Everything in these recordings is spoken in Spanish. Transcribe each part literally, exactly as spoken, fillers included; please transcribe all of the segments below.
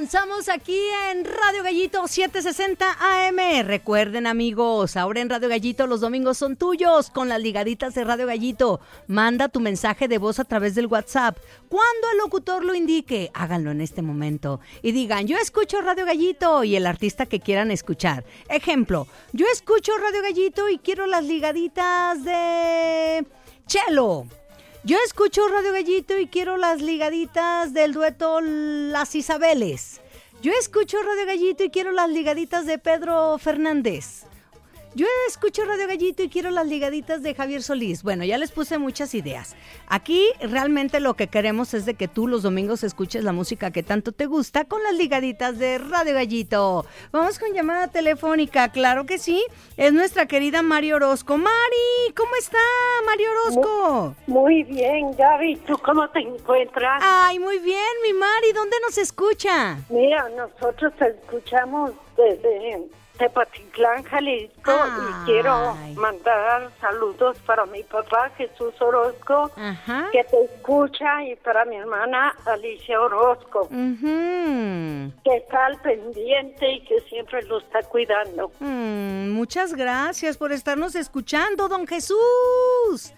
Avanzamos aquí en Radio Gallito setecientos sesenta A M. Recuerden, amigos, ahora en Radio Gallito los domingos son tuyos con las ligaditas de Radio Gallito. Manda tu mensaje de voz a través del WhatsApp. Cuando el locutor lo indique, háganlo en este momento y digan, yo escucho Radio Gallito, y el artista que quieran escuchar. Ejemplo, yo escucho Radio Gallito y quiero las ligaditas de Chelo. Yo escucho Radio Gallito y quiero las ligaditas del dueto Las Isabeles. Yo escucho Radio Gallito y quiero las ligaditas de Pedro Fernández. Yo escucho Radio Gallito y quiero las ligaditas de Javier Solís. Bueno, ya les puse muchas ideas. Aquí realmente lo que queremos es de que tú los domingos escuches la música que tanto te gusta con las ligaditas de Radio Gallito. Vamos con llamada telefónica, claro que sí. Es nuestra querida Mari Orozco. Mari, ¿cómo está Mari Orozco? Muy, muy bien, Gaby. ¿Tú cómo te encuentras? Ay, muy bien, mi Mari. ¿Dónde nos escucha? Mira, nosotros te escuchamos desde Tepatitlán, Jalisco. Ay. Y quiero mandar saludos para mi papá Jesús Orozco, ajá, que te escucha, y para mi hermana Alicia Orozco, uh-huh, que está al pendiente y que siempre lo está cuidando. Mm, muchas gracias por estarnos escuchando, don Jesús.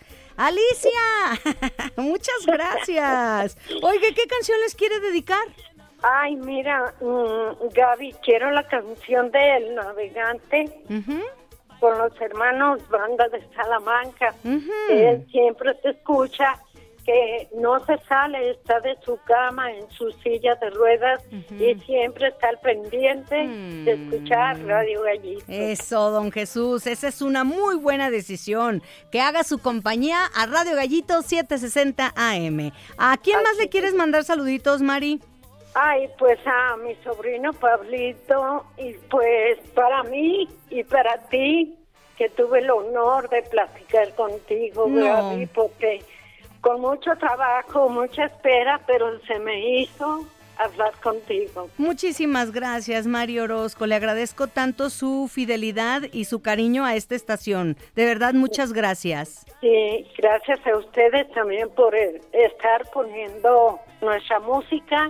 Alicia, muchas gracias. Oiga, ¿qué canción les quiere dedicar? Ay, mira, mmm, Gaby, quiero la canción de El Navegante, uh-huh, con los hermanos Banda de Salamanca. Uh-huh. Él siempre te escucha, que no se sale, está de su cama en su silla de ruedas, uh-huh, y siempre está al pendiente uh-huh de escuchar Radio Gallito. Eso, don Jesús, esa es una muy buena decisión, que haga su compañía a Radio Gallito setecientos sesenta A M. ¿A quién Así más le quieres mandar saluditos, Mari? Ay, pues a mi sobrino Pablito, y pues para mí y para ti, que tuve el honor de platicar contigo, no. Gaby, porque con mucho trabajo, mucha espera, pero se me hizo hablar contigo. Muchísimas gracias, Mari Orozco. Le agradezco tanto su fidelidad y su cariño a esta estación. De verdad, muchas gracias. Sí, gracias a ustedes también por estar poniendo nuestra música,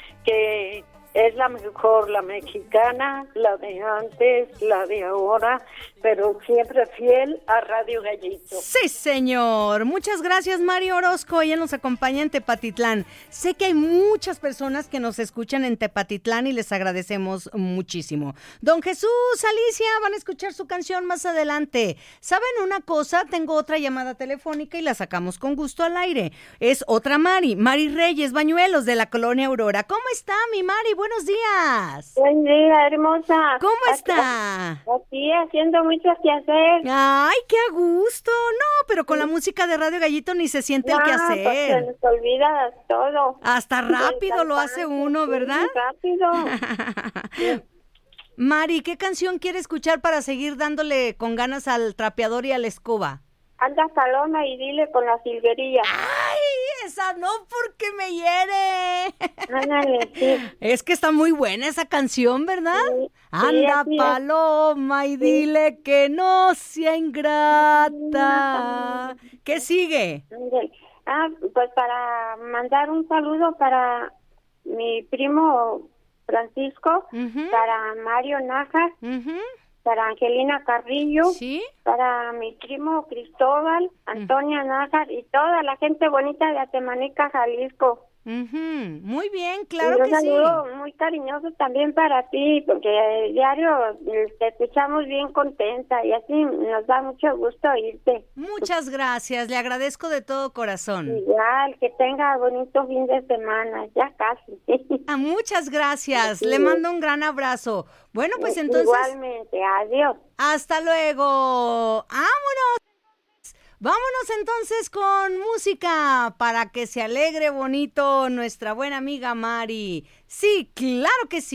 que es la mejor, la mexicana, la de antes, la de ahora, pero siempre fiel a Radio Gallito. Sí, señor. Muchas gracias, Mari Orozco. Ella nos acompaña en Tepatitlán. Sé que hay muchas personas que nos escuchan en Tepatitlán y les agradecemos muchísimo. Don Jesús, Alicia, van a escuchar su canción más adelante. ¿Saben una cosa? Tengo otra llamada telefónica y la sacamos con gusto al aire. Es otra Mari, Mari Reyes Bañuelos, de la Colonia Aurora. ¿Cómo está, mi Mari? Buenos días. Buen día, hermosa. ¿Cómo está? Aquí haciendo mucho que hacer. Ay, qué a gusto. No, pero con la música de Radio Gallito ni se siente no, el quehacer. Pues se nos olvida todo. Hasta rápido lo hace uno, ¿verdad? Sí, rápido. Mari, ¿qué canción quiere escuchar para seguir dándole con ganas al trapeador y a la escoba? Anda, Saloma, y dile con la silvería. ¡Ay! Esa no, porque me hiere. Ándale, sí. Es que está muy buena esa canción, ¿verdad? Sí, Anda, sí, Paloma, y dile sí, que no sea ingrata. Sí, ¿qué sigue? Ah, pues para mandar un saludo para mi primo Francisco, uh-huh, para Mario Nájar, uh-huh, para Angelina Carrillo, ¿sí?, para mi primo Cristóbal, Antonia uh-huh, Nájar y toda la gente bonita de Atemaneca, Jalisco. Uh-huh. Muy bien, claro y que sí. Un saludo muy cariñoso también para ti, porque diario te escuchamos bien contenta y así nos da mucho gusto oírte. Muchas gracias, le agradezco de todo corazón. Igual, que tenga bonito fin de semana, ya casi. Ah, muchas gracias, sí, le mando un gran abrazo. Bueno, pues entonces... Igualmente, adiós. Hasta luego. ¡Vámonos! Vámonos entonces con música para que se alegre bonito nuestra buena amiga Mari. Sí, claro que sí.